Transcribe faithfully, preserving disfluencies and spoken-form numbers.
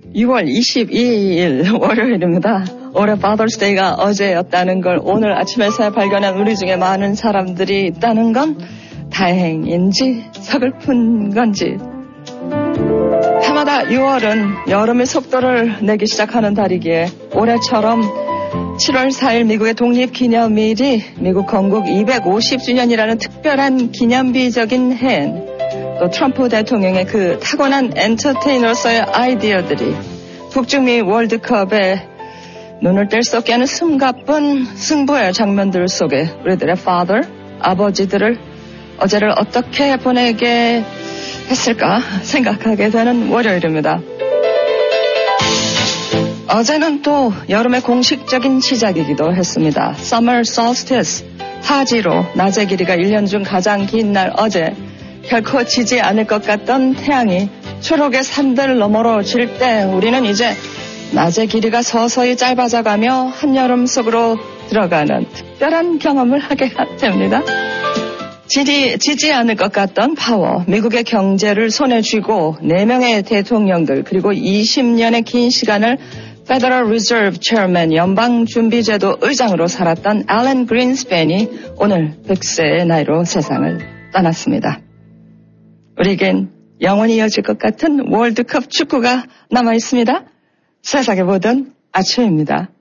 유월 이십이일 월요일입니다. 올해 파더스데이가 어제였다는 걸 오늘 아침 햇살 발견한 우리 중에 많은 사람들이 있다는 건 다행인지 서글픈 건지. 해마다 유월은 여름의 속도를 내기 시작하는 달이기에 올해처럼 칠월 사일 미국의 독립기념일이 미국 건국 이백오십 주년이라는 특별한 기념비적인 해엔 또 트럼프 대통령의 그 타고난 엔터테이너로서의 아이디어들이 북중미 월드컵에 눈을 뗄 수 없게 하는 숨가쁜 승부의 장면들 속에 우리들의 father, 아버지들을 어제를 어떻게 보내게 했을까 생각하게 되는 월요일입니다. 어제는 또 여름의 공식적인 시작이기도 했습니다. Summer Solstice, 하지로 낮의 길이가 일 년 중 가장 긴 날 어제 결코 지지 않을 것 같던 태양이 초록의 산들 너머로 질 때 우리는 이제 낮의 길이가 서서히 짧아져가며 한여름 속으로 들어가는 특별한 경험을 하게 됩니다. 지지, 지지 않을 것 같던 파워, 미국의 경제를 손에 쥐고 네 명의 대통령들 그리고 이십 년의 긴 시간을 Federal Reserve Chairman 연방준비제도 의장으로 살았던 앨런 그린스팬이 오늘 백 세의 나이로 세상을 떠났습니다. 우리에겐 영원히 이어질 것 같은 월드컵 축구가 남아있습니다. 세상에 보던 아침입니다.